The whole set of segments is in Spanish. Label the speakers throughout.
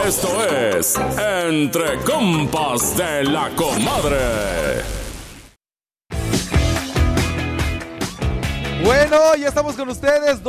Speaker 1: Esto es Entre Compas de la Comadre.
Speaker 2: Bueno, ya estamos con ustedes,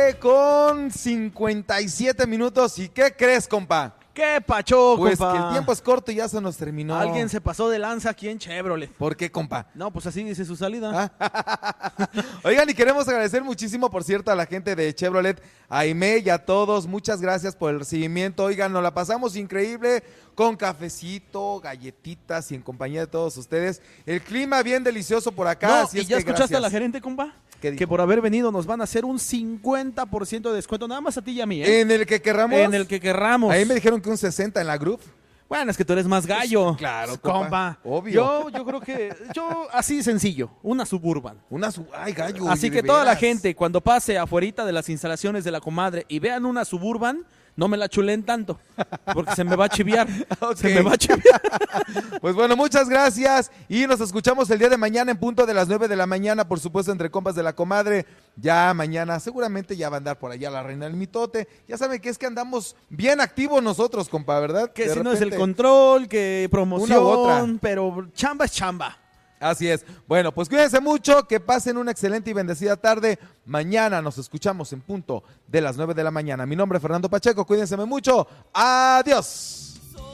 Speaker 2: 12:57. ¿Y qué crees, compa?
Speaker 3: ¿Qué pacho,
Speaker 2: Pues
Speaker 3: compa?
Speaker 2: que el tiempo es corto y ya se nos terminó.
Speaker 3: Alguien se pasó de lanza aquí en Chevrolet.
Speaker 2: ¿Por qué, compa?
Speaker 3: No, pues así dice su salida.
Speaker 2: Oigan, y queremos agradecer muchísimo, por cierto, a la gente de Chevrolet, a Aimé y a todos. Muchas gracias por el recibimiento. Oigan, nos la pasamos increíble con cafecito, galletitas y en compañía de todos ustedes. El clima bien delicioso por acá.
Speaker 3: No,
Speaker 2: así
Speaker 3: ¿y
Speaker 2: es
Speaker 3: ya
Speaker 2: que
Speaker 3: escuchaste
Speaker 2: gracias.
Speaker 3: a la gerente, compa?
Speaker 2: ¿Qué dijo?
Speaker 3: Que por haber venido nos van a hacer un 50% de descuento, nada más a ti y a mí, ¿eh?
Speaker 2: En el que querramos.
Speaker 3: En el que querramos.
Speaker 2: Ahí me dijeron que un 60 en la group.
Speaker 3: Bueno, es que tú eres más gallo.
Speaker 2: Claro,
Speaker 3: compa.
Speaker 2: obvio.
Speaker 3: Yo creo que, así sencillo, una Suburban.
Speaker 2: Ay, gallo.
Speaker 3: Así
Speaker 2: oye,
Speaker 3: que
Speaker 2: de
Speaker 3: toda la
Speaker 2: veras.
Speaker 3: gente, cuando pase afuerita de las instalaciones de la comadre y vean una Suburban, no me la chulen tanto, porque se me va a chiviar.
Speaker 2: Ok.
Speaker 3: Se me va a chiviar.
Speaker 2: Pues bueno, muchas gracias y nos escuchamos el día de mañana en punto de las 9 de la mañana, por supuesto, Entre Compas de la Comadre. Ya mañana seguramente ya va a andar por allá la reina del mitote. Ya saben que es que andamos bien activos nosotros, compa, ¿verdad?
Speaker 3: Que
Speaker 2: De
Speaker 3: si no es el
Speaker 2: repente.
Speaker 3: control, que promoción,
Speaker 2: Una u otra.
Speaker 3: pero chamba es chamba.
Speaker 2: Así es. Bueno, pues cuídense mucho, que pasen una excelente y bendecida tarde. Mañana nos escuchamos en punto de las 9 de la mañana. Mi nombre es Fernando Pacheco, cuídense mucho. Adiós.